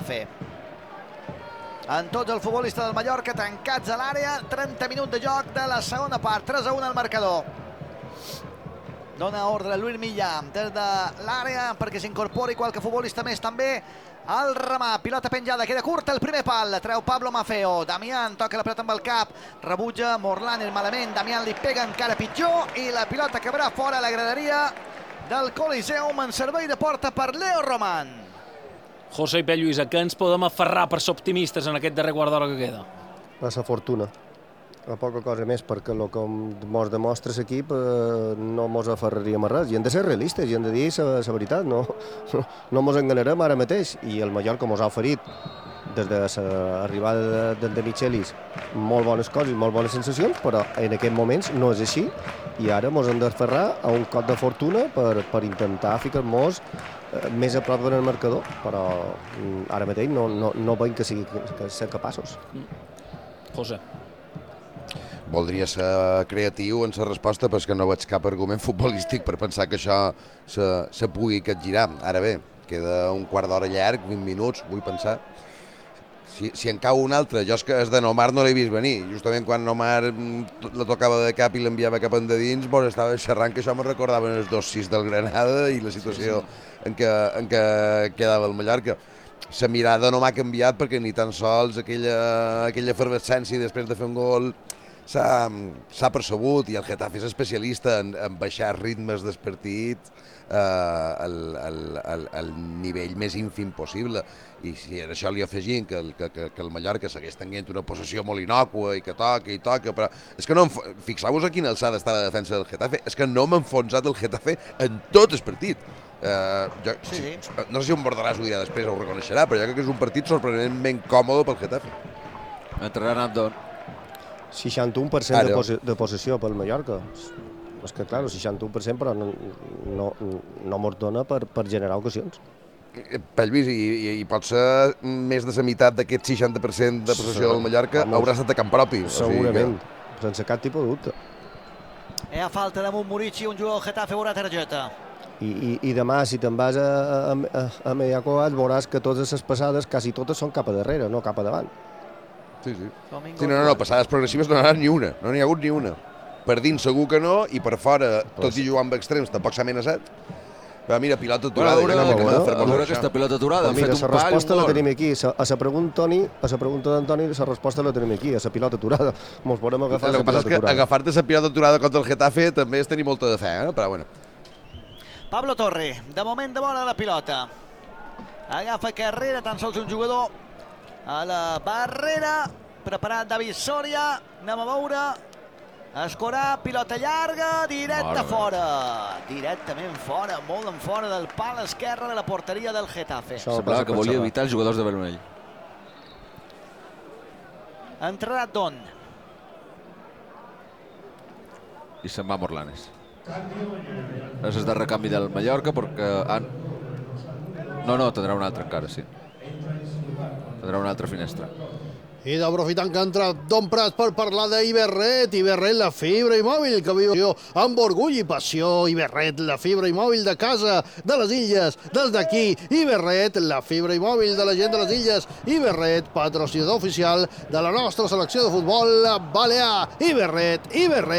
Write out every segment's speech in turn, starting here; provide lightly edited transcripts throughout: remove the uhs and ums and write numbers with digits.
Getafe. En tots els futbolistes del Mallorca tancats a l'àrea, 30 minuts de joc de la segona part, 3-1 al marcador. Dona ordre Lluís Millà des de l'àrea perquè s'incorpori qualque futbolista més també al remar. Pilota penjada, queda curta el primer pal, treu Pablo Maffeo. Damián toca la pilota amb el cap, rebutja Morlanes malament, Damián li pega encara pitjor i la pilota acabarà fora a la graderia del Coliseum en servei de porta per Leo Roman. José i Pep Lluís, a què ens podem aferrar per ser optimistes en aquest darrer quart d'hora que queda? A la fortuna. A poca cosa més, perquè el que ens demostra l'equip no ens aferraríem a res. I hem de ser realistes, i hem de dir la veritat. No ens enganyarem ara mateix. I el Mallorca ens ha oferit, des de l'arribada de Michelis, molt bones coses, molt bones sensacions, però en aquests moments no és així. I ara ens hem d'aferrar a un cop de fortuna per intentar ficar-nos més a prop del marcador, però ara mateix no veiem que ser capaços. José. Voldria ser creatiu en la resposta, però és que no veig cap argument futbolístic per pensar que això se pugui capgirar. Ara bé, queda un quart d'hora llarg, 20 minuts, vull pensar. Si en cau un altre, jo és que és de Nomar no l'he vist venir. Justament quan Nomar la tocava de cap i l'enviava cap endins, vos estava xerrant que això me recordava els 2-6 del Granada i la situació en què quedava el Mallorca. La mirada no m'ha canviat perquè ni tan sols aquella efervescència després de fer un gol s'ha percebut, i el Getafe és especialista en baixar ritmes del partit al nivell més ínfim possible. I si a això li afegim que el Mallorca segueix tenint una possessió molt innòcua i que toca, però és que no fixeu-vos a quina alçada està la defensa del Getafe, és que no m'ha enfonsat el Getafe en tot el partit. No sé si un Bordalàs ho dirà després, ho reconeixerà, però jo crec que és un partit sorprenentment còmode pel Getafe. Entrarà Abdon. 61% de possessió pel Mallorca. És que, clar, el 61%, però no mos dona per generar ocasions. Pep Lluís, i pot ser més de la meitat d'aquest 60% de possessió del Mallorca haurà estat a camp propi. Segurament, sense cap tipus de dubte. Hi ha falta damunt Murici, un jugador del Getafe veurà targeta. I demà, si te'n vas a Mediacoat, veuràs que totes les passades, quasi totes, són cap a darrere, no cap a davant. Sí, passades progressives no n'hi ha ni una, no n'hi ha hagut ni una. Per dins segur que no, i per fora, tot i jugant amb extrems, tampoc s'ha amenaçat. Però mira, pilota aturada. A veure aquesta pilota aturada. Mira, la resposta la tenim aquí. A la pregunta d'Antoni, la resposta la tenim aquí, a la pilota aturada. Mos podem agafar la pilota aturada. Agafar-te la pilota aturada contra el Getafe també és tenir molta de fe, però bueno. Pablo Torre, de moment de bona la pilota. Agafa carrera, tan sols un jugador a la barrera. Preparat David Soria, anem a veure. Escorà, pilota llarga, directament fora, molt en fora del pal esquerre de la porteria del Getafe. Semblava que volia evitar els jugadors de vermell. Entrarà Don. I se'n va Morlanes. És el darrer canvi del Mallorca perquè... No, tindrà un altre encara, sí. Tindrà una altra finestra. I d'aprofitant que ha entrat Don Prat per parlar d'Iberret, la fibra i mòbil que viu amb orgull i passió. Iberret, la fibra i mòbil de casa, de les Illes, des d'aquí. Iberret, la fibra i mòbil de la gent de les Illes. Iberret, patrocinador oficial de la nostra selecció de futbol balear. Iberret.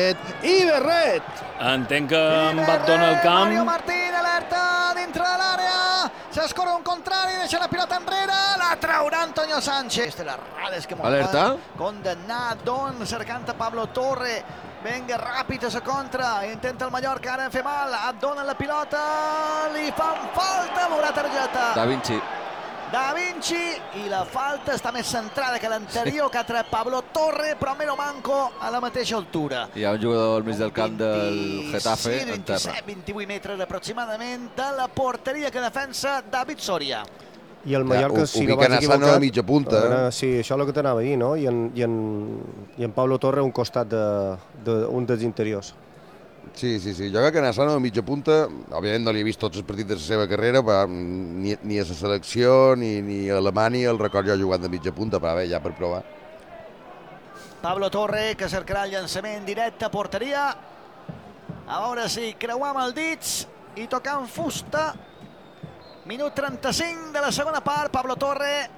Entenc que en Abdon al camp. Mario Martín, alerta dintre de l'àrea. S'escora un contrari, deixa la pilota enrere. La traurà Antonio Sánchez. Alerta. Condemnat Don, cercant a Pablo Torre. Venga, ràpid a la contra. Intenta el Mallorca ara fer mal. Dona la pilota. Li fan falta. Veurà targeta. Da Vinci, i la falta està més centrada que l'anterior que ha tret Pablo Torre, però meno manco a la mateixa altura. Hi ha un jugador al mig del camp del Getafe en terra. 27-28 metres aproximadament de la porteria que defensa David Soria. I el Mallorca, si no vaig equivocat, a mitja punta. Sí, això és el que t'anava a dir, no? I en Pablo Torre un costat d'un dels interiors. Sí, jo crec que Nassano a mitja punta, òbviament no li he vist tots els partits de la seva carrera, però ni a la selecció ni a Alemanya el record jo jugant de mitja punta, però bé, ja per provar. Pablo Torre, que cercarà el llançament directe a porteria. A veure si creuam els dits i tocant fusta. Minut 35 de la segona part, Pablo Torre